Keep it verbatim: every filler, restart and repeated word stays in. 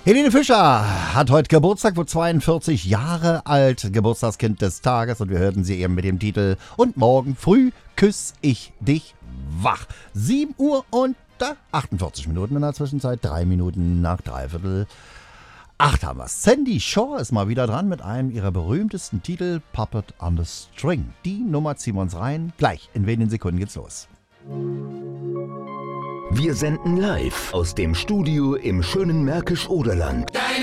Helene Fischer hat heute Geburtstag, wird zweiundvierzig Jahre alt, Geburtstagskind des Tages, und wir hörten sie eben mit dem Titel Und morgen früh küss ich dich wach. sieben Uhr und achtundvierzig Minuten in der Zwischenzeit, drei Minuten nach dreiviertel acht haben wir es. Sandy Shaw ist mal wieder dran mit einem ihrer berühmtesten Titel, Puppet on the String. Die Nummer ziehen wir uns rein, gleich in wenigen Sekunden geht's los. Wir senden live aus dem Studio im schönen Märkisch-Oderland.